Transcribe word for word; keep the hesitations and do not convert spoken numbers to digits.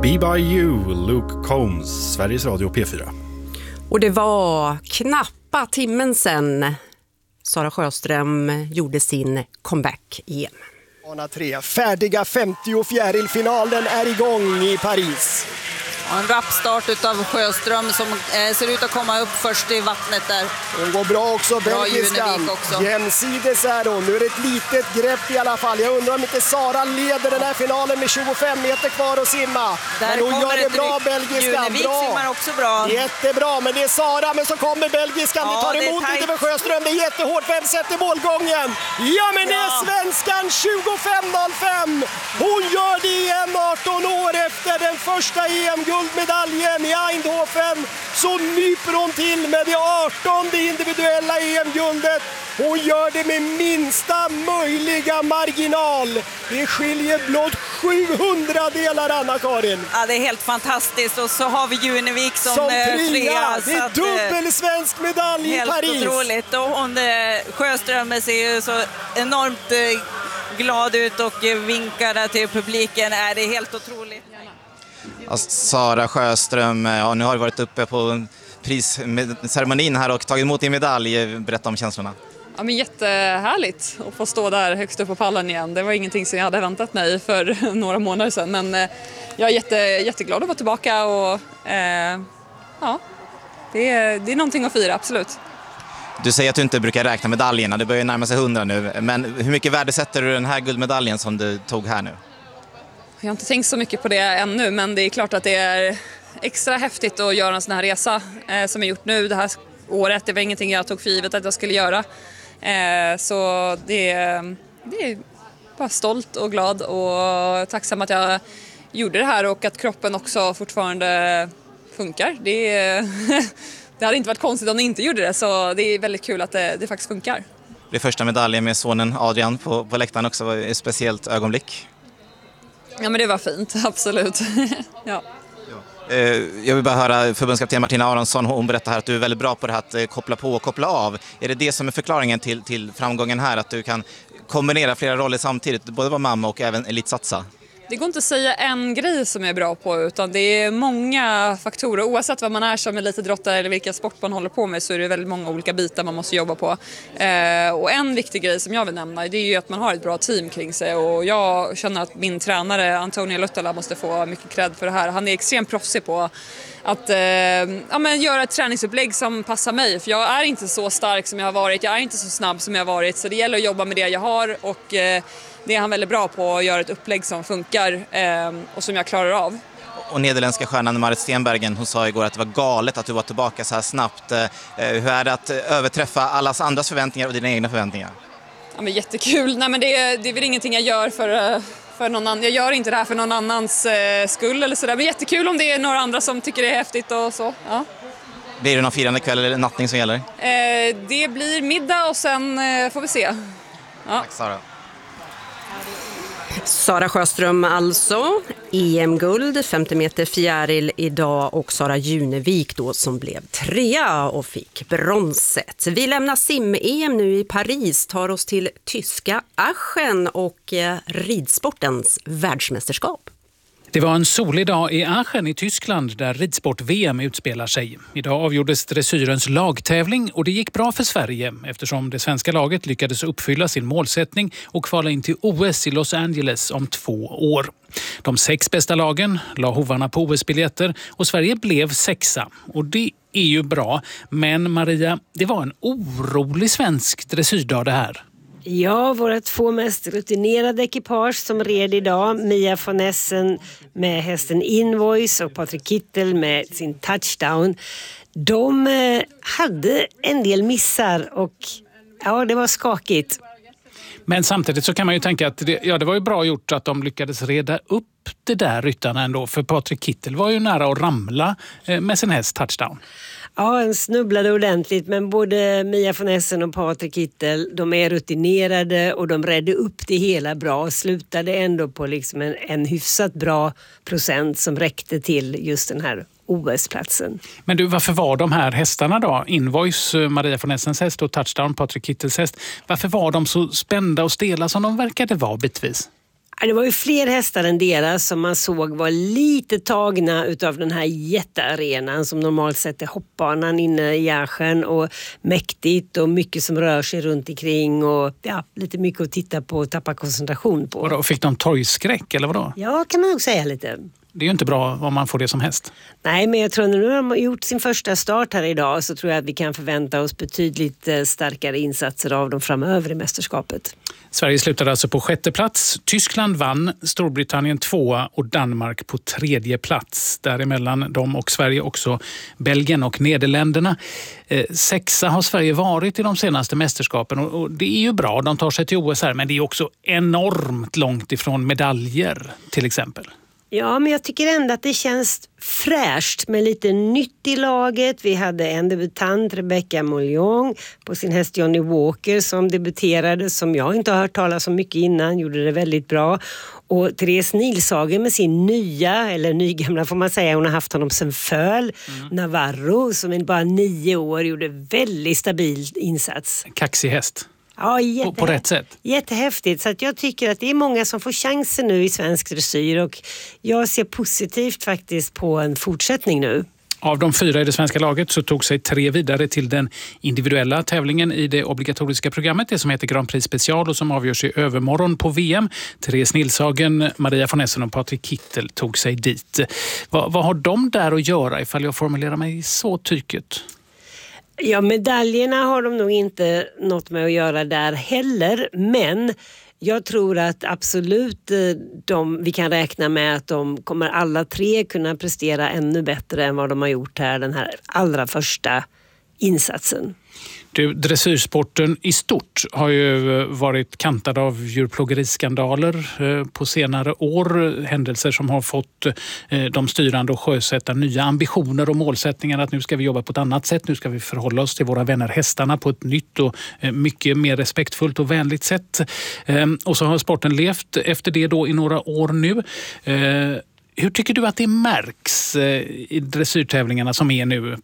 Be By You, Luke Combs, Sveriges Radio P fyra. Och det var knappa timmen sen Sara Sjöström gjorde sin comeback igen. Bana tre, färdiga femtio fjärilfinalen är igång i Paris. En rappstart utav Sjöström som eh, ser ut att komma upp först i vattnet där. Hon går bra också, bra belgiskan. Jämsides är hon. Nu är det ett litet grepp i alla fall. Jag undrar om inte Sara leder den här finalen med tjugofem meter kvar att simma. Där men hon gör det bra, belgiskan. Junevik bra. simmar också bra. Jättebra, men det är Sara, men så kommer belgiskan. Ja, Vi tar emot lite med Sjöström. Det är jättehårt. Vem sätter målgången? Ja, men det är Ja. svenskan tjugofem noll fem. Hon gör det igen arton år efter den första E M-gulden. Guldmedaljen i Eindhoven, så nyper hon till med det artonde individuella E M-guldet. Hon gör det med minsta möjliga marginal. Det skiljer blott sjuhundra delar, Anna-Karin. Ja, det är helt fantastiskt. Och så har vi Junevik som, som trea. trea. Det är att, dubbel svensk medalj i Paris. Helt otroligt. Och hon, Sjöström ser ju så enormt glad ut och vinkar till publiken. Är det helt otroligt. Ja, Sara Sjöström, ja, nu har du varit uppe på prisceremonin här och tagit emot din medalj. Berätta om känslorna. Ja, men jättehärligt att få stå där högst upp på pallen igen. Det var ingenting som jag hade väntat mig för några månader sedan. Men eh, jag är jätte, jätteglad att vara tillbaka och eh, ja, det är, det är någonting att fira, absolut. Du säger att du inte brukar räkna medaljerna, det börjar närma sig hundra nu. Men hur mycket värde sätter du den här guldmedaljen som du tog här nu? Jag har inte tänkt så mycket på det ännu, men det är klart att det är extra häftigt att göra en sån här resa eh, som jag gjort nu det här året. Det var ingenting jag tog för givet att jag skulle göra. Eh, så det, det är bara stolt och glad och tacksam att jag gjorde det här och att kroppen också fortfarande funkar. Det, det hade inte varit konstigt om det inte gjorde det, så det är väldigt kul att det, det faktiskt funkar. Det första medaljen med sonen Adrian på, på läktaren också var ett speciellt ögonblick. Ja, men det var fint, absolut. Ja. Jag vill bara höra förbundskapten Martina Aronsson, hon berättar här att du är väldigt bra på det här att koppla på och koppla av. Är det det som är förklaringen till, till framgången här, att du kan kombinera flera roller samtidigt, både vara mamma och även elitsatsa? Det går inte att säga en grej som jag är bra på, utan det är många faktorer. Oavsett vad man är som elitidrottare eller vilka sport man håller på med, så är det väldigt många olika bitar man måste jobba på. Eh, och en viktig grej som jag vill nämna, det är ju att man har ett bra team kring sig. Och jag känner att min tränare Antonia Luttala måste få mycket cred för det här. Han är extremt proffsig på att eh, ja, men göra ett träningsupplägg som passar mig. För jag är inte så stark som jag har varit, jag är inte så snabb som jag har varit. Så det gäller att jobba med det jag har, och eh, det är han väldigt bra på, att göra ett upplägg som funkar eh, och som jag klarar av. Och nederländska stjärnan Marit Stenbergen, hon sa igår att det var galet att du var tillbaka så här snabbt. Eh, hur är det att överträffa allas andras förväntningar och dina egna förväntningar? Ja, men jättekul. Nej, men det, det är väl ingenting jag gör för, för någon annan. Jag gör inte det här för någon annans eh, skull eller sådär. Men jättekul om det är några andra som tycker det är häftigt och så. Ja. Blir det någon firande kväll eller nattning som gäller? Eh, det blir middag och sen eh, får vi se. Ja. Tack Sara. Sara Sjöström alltså, E M-guld, femtio meter fjäril idag, och Sara Junevik då som blev trea och fick bronset. Vi lämnar sim-E M nu i Paris, tar oss till tyska Aachen och eh, ridsportens världsmästerskap. Det var en solig dag i Aachen i Tyskland där ridsport-V M utspelar sig. Idag avgjordes dressyrens lagtävling och det gick bra för Sverige eftersom det svenska laget lyckades uppfylla sin målsättning och kvala in till O S i Los Angeles om två år. De sex bästa lagen la hovarna på O S-biljetter och Sverige blev sexa. Och det är ju bra, men Maria, det var en orolig svensk dressyrdag det här. Ja, våra två mest rutinerade ekipage som red idag, Mia von Essen med hästen Invoice och Patrik Kittel med sin Touchdown, de eh, hade en del missar och ja, det var skakigt. Men samtidigt så kan man ju tänka att det, ja, det var ju bra gjort att de lyckades reda upp det där ryttarna ändå, för Patrik Kittel var ju nära att ramla eh, med sin häst Touchdown. Ja, han snubblade ordentligt, men både Mia von Essen och Patrik Kittel, de är rutinerade och de redde upp det hela bra och slutade ändå på liksom en, en hyfsat bra procent som räckte till just den här O S-platsen. Men du, varför var de här hästarna då? Invoice, Maria von Essens häst och Touchdown, Patrik Kittels häst. Varför var de så spända och stela som de verkade vara bitvis? Det var ju fler hästar än deras som man såg var lite tagna utav den här jättearenan som normalt sett är hoppbanan inne i Järsen, och mäktigt och mycket som rör sig runt omkring och ja, lite mycket att titta på och tappa koncentration på. Vadå, fick de torgskräck eller vadå? Ja, kan man nog säga lite. Det är ju inte bra om man får det som häst. Nej, men jag tror att nu har de gjort sin första start här idag, så tror jag att vi kan förvänta oss betydligt starkare insatser av dem framöver i mästerskapet. Sverige slutade alltså på sjätte plats. Tyskland vann, Storbritannien tvåa och Danmark på tredje plats. Däremellan de och Sverige också Belgien och Nederländerna. Eh, sexa har Sverige varit i de senaste mästerskapen och, och det är ju bra. De tar sig till O S här, men det är också enormt långt ifrån medaljer till exempel. Ja, men jag tycker ändå att det känns fräscht med lite nytt i laget. Vi hade en debutant, Rebecca Mouillon, på sin häst Johnny Walker som debuterade, som jag inte har hört talas om mycket innan, gjorde det väldigt bra. Och Therese Nilshagen med sin nya, eller nygamla får man säga, hon har haft honom sen föl, mm. Navarro, som är bara nio år, gjorde väldigt stabil insats. Kaxig häst. Ja, jätte, på rätt sätt. Jättehäftigt. Så att jag tycker att det är många som får chansen nu i svensk dressyr, och jag ser positivt faktiskt på en fortsättning nu. Av de fyra i det svenska laget så tog sig tre vidare till den individuella tävlingen i det obligatoriska programmet, det som heter Grand Prix Special och som avgörs i övermorgon på V M. Therese Nilshagen, Maria von Essen och Patrik Kittel tog sig dit. Vad, vad har de där att göra ifall jag formulerar mig så tyket? Ja, medaljerna har de nog inte något med att göra där heller, men jag tror att absolut de, vi kan räkna med att de kommer alla tre kunna prestera ännu bättre än vad de har gjort här, den här allra första insatsen. Du, dressyrsporten i stort har ju varit kantad av djurplågeriskandaler på senare år. Händelser som har fått de styrande att sjösätta nya ambitioner och målsättningar att nu ska vi jobba på ett annat sätt. Nu ska vi förhålla oss till våra vänner hästarna på ett nytt och mycket mer respektfullt och vänligt sätt. Och så har sporten levt efter det då i några år nu. Hur tycker du att det märks i dressyrtävlingarna som är nu